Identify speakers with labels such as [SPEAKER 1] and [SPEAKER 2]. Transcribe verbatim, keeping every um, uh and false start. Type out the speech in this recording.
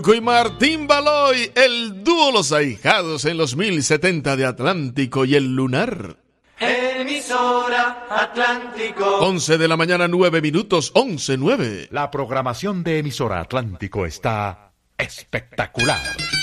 [SPEAKER 1] Y Martín Baloy, el dúo Los Ahijados en los mil setenta de Atlántico y el Lunar.
[SPEAKER 2] Emisora Atlántico.
[SPEAKER 1] once de la mañana, nueve minutos, once nueve.
[SPEAKER 3] La programación de Emisora Atlántico está espectacular.